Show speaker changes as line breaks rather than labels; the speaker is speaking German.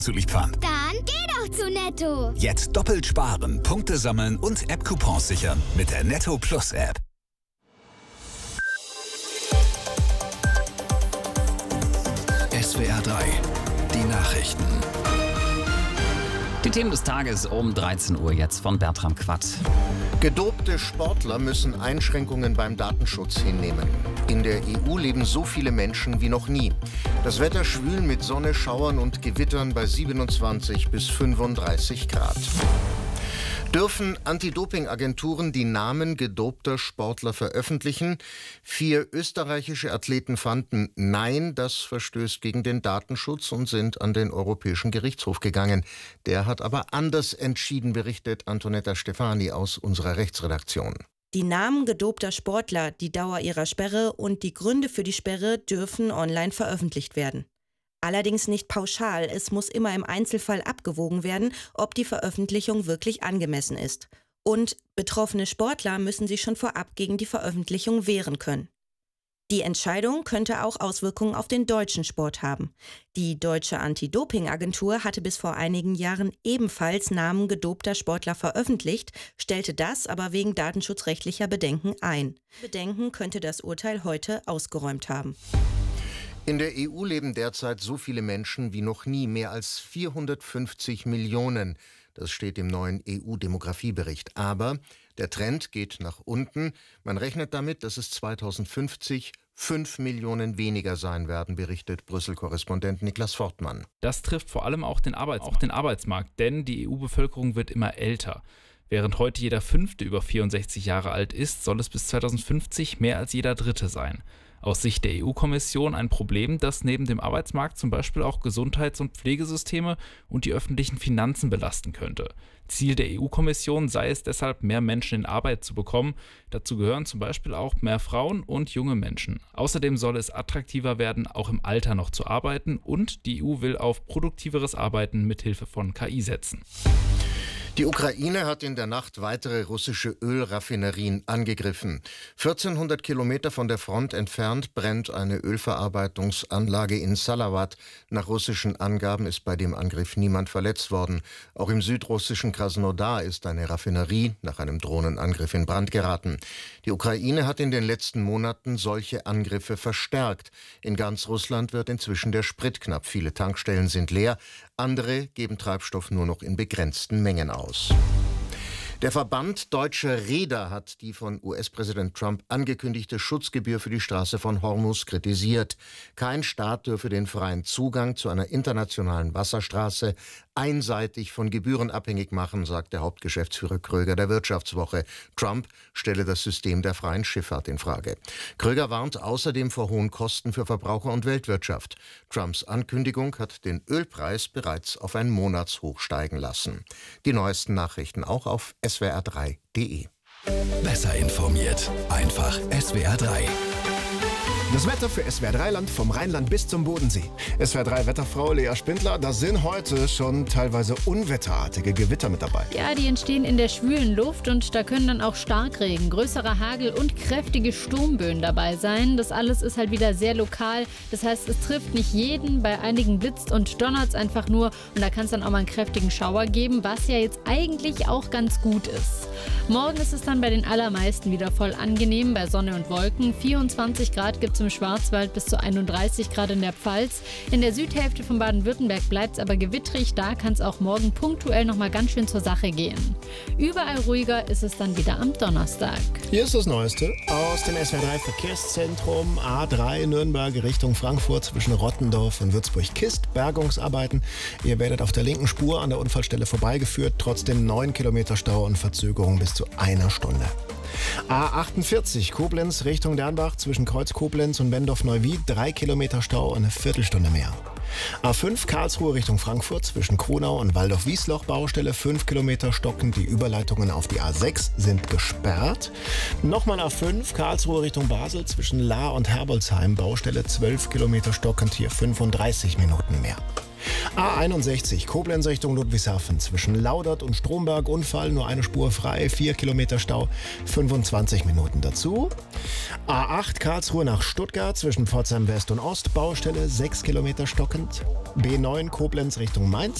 zu liefern.
Dann geh doch zu Netto.
Jetzt doppelt sparen, Punkte sammeln und App-Coupons sichern mit der Netto Plus App. SWR 3, die Nachrichten.
Die Themen des Tages um 13 Uhr jetzt von Bertram Quatt.
Gedopte Sportler müssen Einschränkungen beim Datenschutz hinnehmen. In der EU leben so viele Menschen wie noch nie. Das Wetter schwül mit Sonne, Schauern und Gewittern bei 27 bis 35 Grad. Dürfen Anti-Doping-Agenturen die Namen gedopter Sportler veröffentlichen? 4 österreichische Athleten fanden, nein, das verstößt gegen den Datenschutz und sind an den Europäischen Gerichtshof gegangen. Der hat aber anders entschieden, berichtet Antonetta Stefani aus unserer Rechtsredaktion.
Die Namen gedopter Sportler, die Dauer ihrer Sperre und die Gründe für die Sperre dürfen online veröffentlicht werden. Allerdings nicht pauschal, es muss immer im Einzelfall abgewogen werden, ob die Veröffentlichung wirklich angemessen ist. Und betroffene Sportler müssen sich schon vorab gegen die Veröffentlichung wehren können. Die Entscheidung könnte auch Auswirkungen auf den deutschen Sport haben. Die deutsche Anti-Doping-Agentur hatte bis vor einigen Jahren ebenfalls Namen gedopter Sportler veröffentlicht, stellte das aber wegen datenschutzrechtlicher Bedenken ein. Bedenken könnte das Urteil heute ausgeräumt haben.
In der EU leben derzeit so viele Menschen wie noch nie, mehr als 450 Millionen. Das steht im neuen EU-Demografiebericht. Aber der Trend geht nach unten. Man rechnet damit, dass es 2050 5 Millionen weniger sein werden, berichtet Brüssel-Korrespondent Niklas Fortmann.
Das trifft vor allem auch den Arbeitsmarkt, denn die EU-Bevölkerung wird immer älter. Während heute jeder Fünfte über 64 Jahre alt ist, soll es bis 2050 mehr als jeder Dritte sein. Aus Sicht der EU-Kommission ein Problem, das neben dem Arbeitsmarkt zum Beispiel auch Gesundheits- und Pflegesysteme und die öffentlichen Finanzen belasten könnte. Ziel der EU-Kommission sei es deshalb, mehr Menschen in Arbeit zu bekommen. Dazu gehören zum Beispiel auch mehr Frauen und junge Menschen. Außerdem soll es attraktiver werden, auch im Alter noch zu arbeiten, und die EU will auf produktiveres Arbeiten mithilfe von KI setzen.
Die Ukraine hat in der Nacht weitere russische Ölraffinerien angegriffen. 1400 Kilometer von der Front entfernt brennt eine Ölverarbeitungsanlage in Salawat. Nach russischen Angaben ist bei dem Angriff niemand verletzt worden. Auch im südrussischen Krasnodar ist eine Raffinerie nach einem Drohnenangriff in Brand geraten. Die Ukraine hat in den letzten Monaten solche Angriffe verstärkt. In ganz Russland wird inzwischen der Sprit knapp. Viele Tankstellen sind leer. Andere geben Treibstoff nur noch in begrenzten Mengen aus. Der Verband Deutscher Reeder hat die von US-Präsident Trump angekündigte Schutzgebühr für die Straße von Hormuz kritisiert. Kein Staat dürfe den freien Zugang zu einer internationalen Wasserstraße einseitig von Gebühren abhängig machen, sagt der Hauptgeschäftsführer Kröger der Wirtschaftswoche. Trump stelle das System der freien Schifffahrt in Frage. Kröger warnt außerdem vor hohen Kosten für Verbraucher und Weltwirtschaft. Trumps Ankündigung hat den Ölpreis bereits auf ein Monatshoch steigen lassen. Die neuesten Nachrichten auch auf swr3.de.
Besser informiert, einfach SWR 3.
Das Wetter für SWR 3 Land vom Rheinland bis zum Bodensee. SWR 3 Wetterfrau Lea Spindler, da sind heute schon teilweise unwetterartige Gewitter mit dabei.
Ja, die entstehen in der schwülen Luft und da können dann auch Starkregen, größerer Hagel und kräftige Sturmböen dabei sein. Das alles ist halt wieder sehr lokal. Das heißt, es trifft nicht jeden. Bei einigen blitzt und donnert es einfach nur und da kann es dann auch mal einen kräftigen Schauer geben, was ja jetzt eigentlich auch ganz gut ist. Morgen ist es dann bei den allermeisten wieder voll angenehm bei Sonne und Wolken. 24 Grad gibt es im Schwarzwald, bis zu 31 Grad in der Pfalz. In der Südhälfte von Baden-Württemberg bleibt es aber gewittrig. Da kann es auch morgen punktuell noch mal ganz schön zur Sache gehen. Überall ruhiger ist es dann wieder am Donnerstag.
Hier ist das Neueste aus dem SWR 3 Verkehrszentrum A3 Nürnberg Richtung Frankfurt zwischen Rottendorf und Würzburg-Kist. Bergungsarbeiten. Ihr werdet auf der linken Spur an der Unfallstelle vorbeigeführt. Trotzdem 9 Kilometer Stau und Verzögerung bis zu einer Stunde. A48 Koblenz Richtung Dernbach zwischen Kreuz Koblenz und Bendorf-Neuwied 3 Kilometer Stau und eine Viertelstunde mehr. A5 Karlsruhe Richtung Frankfurt zwischen Kronau und Waldorf-Wiesloch Baustelle 5 Kilometer stockend. Die Überleitungen auf die A6 sind gesperrt. Nochmal A5 Karlsruhe Richtung Basel zwischen Lahr und Herbolzheim Baustelle 12 Kilometer stockend, hier 35 Minuten mehr. A61 Koblenz Richtung Ludwigshafen. Zwischen Laudert und Stromberg Unfall, nur eine Spur frei, 4 Kilometer Stau, 25 Minuten dazu. A8 Karlsruhe nach Stuttgart zwischen Pforzheim West und Ost, Baustelle, 6 Kilometer stockend. B9 Koblenz Richtung Mainz.